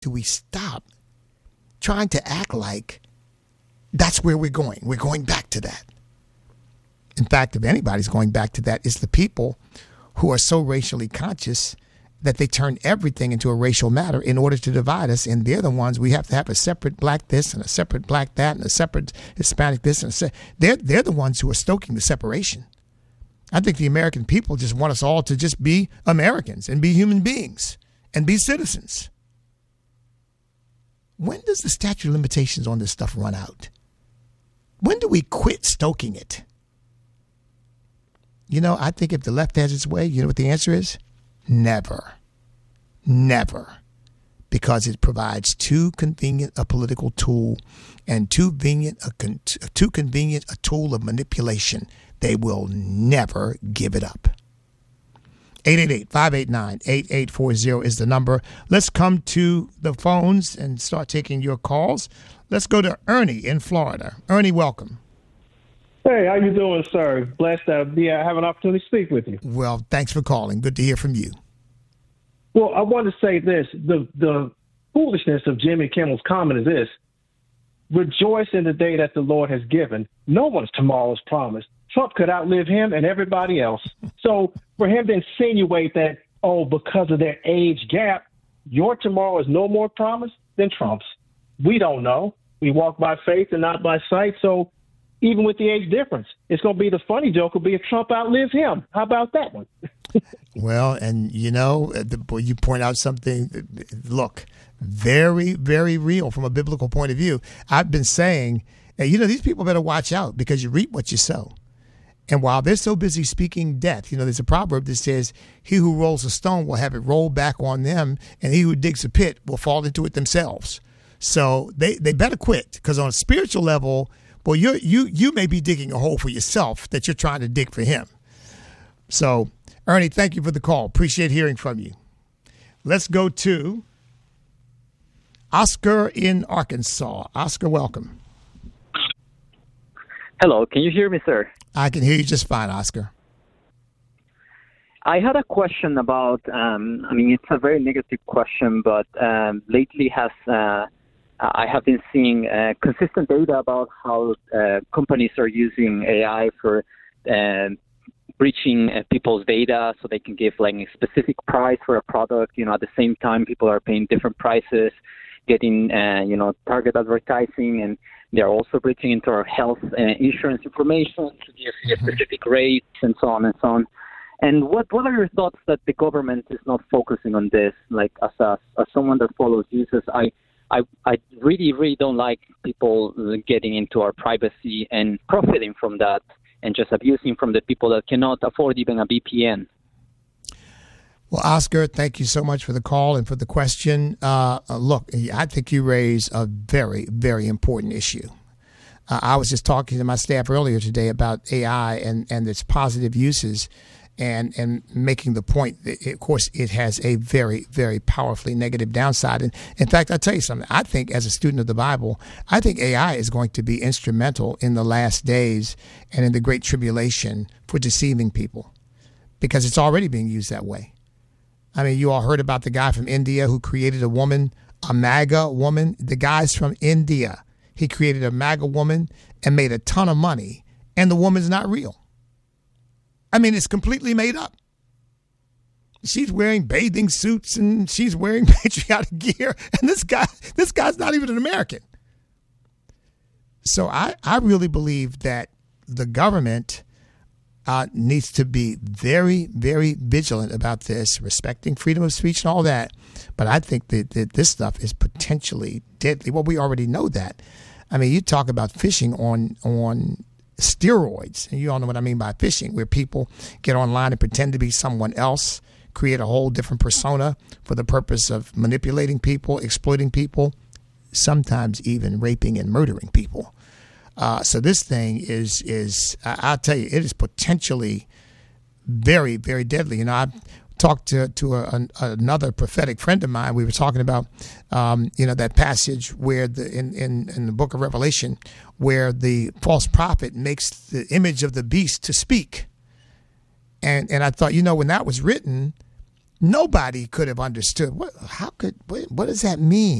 do we stop trying to act like that's where we're going? We're going back to that. In fact, if anybody's going back to that, it's the people who are so racially conscious that they turn everything into a racial matter in order to divide us. And they're the ones we have to have a separate black this and a separate black that and a separate Hispanic this. And they're the ones who are stoking the separation. I think the American people just want us all to just be Americans and be human beings and be citizens. When does the statute of limitations on this stuff run out? When do we quit stoking it? You know, I think if the left has its way, you know what the answer is? Never. Never. Because it provides too convenient a political tool and too convenient a tool of manipulation. They will never give it up. 888-589-8840 is the number. Let's come to the phones and start taking your calls. Let's go to Ernie in Florida. Ernie, welcome. Hey, how you doing, sir? Blessed to have an opportunity to speak with you. Well, thanks for calling. Good to hear from you. Well, I want to say this. The foolishness of Jimmy Kimmel's comment is this. Rejoice in the day that the Lord has given. No one's tomorrow is promised. Trump could outlive him and everybody else. So for him to insinuate that, because of their age gap, your tomorrow is no more promised than Trump's. We don't know. We walk by faith and not by sight. So even with the age difference, it's going to be the funny joke will be if Trump outlives him. How about that one? Well, and you know, you point out something, look, very, very real from a biblical point of view. I've been saying, these people better watch out because you reap what you sow. And while they're so busy speaking death, there's a proverb that says, he who rolls a stone will have it rolled back on them, and he who digs a pit will fall into it themselves. So they better quit, because on a spiritual level, well, you may be digging a hole for yourself that you're trying to dig for him. So, Ernie, thank you for the call. Appreciate hearing from you. Let's go to Oscar in Arkansas. Oscar, welcome. Hello, can you hear me, sir? I can hear you just fine, Oscar. I had a question about, it's a very negative question, but lately I have been seeing consistent data about how companies are using AI for breaching people's data so they can give like a specific price for a product. At the same time, people are paying different prices, getting, target advertising, and they're also breaching into our health insurance information to give specific rates and so on and so on. And what are your thoughts that the government is not focusing on this? Like as someone that follows Jesus, I really, really don't like people getting into our privacy and profiting from that and just abusing from the people that cannot afford even a VPN. Well, Oscar, thank you so much for the call and for the question. Look, I think you raise a very, very important issue. I was just talking to my staff earlier today about AI and its positive uses and making the point that, of course, it has a very, very powerfully negative downside. And in fact, I'll tell you something. I think as a student of the Bible, I think AI is going to be instrumental in the last days and in the Great Tribulation for deceiving people, because it's already being used that way. I mean, you all heard about the guy from India who created a woman, a MAGA woman. The guy's from India. He created a MAGA woman and made a ton of money, and the woman's not real. I mean, it's completely made up. She's wearing bathing suits and she's wearing patriotic gear, and this guy's not even an American. So I really believe that the government needs to be very, very vigilant about this, respecting freedom of speech and all that. But I think that this stuff is potentially deadly. Well, we already know that. I mean, you talk about phishing on steroids, and you all know what I mean by phishing, where people get online and pretend to be someone else, create a whole different persona for the purpose of manipulating people, exploiting people, sometimes even raping and murdering people. So this thing is I'll tell you, it is potentially very, very deadly. I talked to another prophetic friend of mine. We were talking about, that passage where in the book of Revelation, where the false prophet makes the image of the beast to speak. And I thought, when that was written, Nobody could have understood. What does that mean?